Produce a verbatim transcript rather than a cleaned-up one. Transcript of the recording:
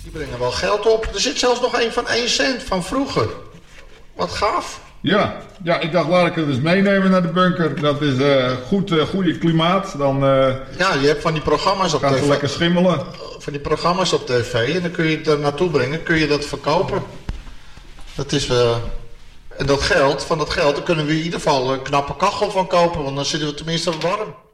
Die brengen wel geld op. Er zit zelfs nog een van één cent van vroeger. Wat gaaf. Ja, ja, ik dacht laat ik het eens meenemen naar de bunker. Dat is uh, goed, uh, goede klimaat. Dan uh, ja, je hebt van die programma's op gaat tv. het lekker schimmelen. Van die programma's op tv. En dan kun je het er naartoe brengen. Kun je dat verkopen. Dat is... Uh, en dat geld, van dat geld, daar kunnen we in ieder geval een knappe kachel van kopen. Want dan zitten we tenminste warm.